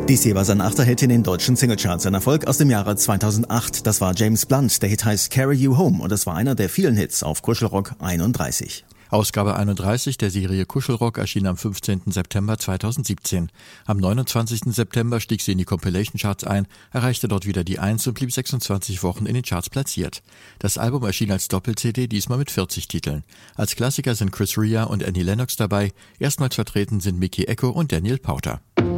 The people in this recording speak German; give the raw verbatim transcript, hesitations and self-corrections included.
Dies hier war sein achter Hit in den deutschen Singlecharts. Ein Erfolg aus dem Jahre zweitausendacht. Das war James Blunt. Der Hit heißt Carry You Home und es war einer der vielen Hits auf Kuschelrock einunddreißig. Ausgabe einunddreißig der Serie Kuschelrock erschien am fünfzehnten September zweitausendsiebzehn. Am neunundzwanzigsten September stieg sie in die Compilation-Charts ein, erreichte dort wieder die Eins und blieb sechsundzwanzig Wochen in den Charts platziert. Das Album erschien als Doppel-C D, diesmal mit vierzig Titeln. Als Klassiker sind Chris Rea und Annie Lennox dabei, erstmals vertreten sind Mickey Echo und Daniel Powter.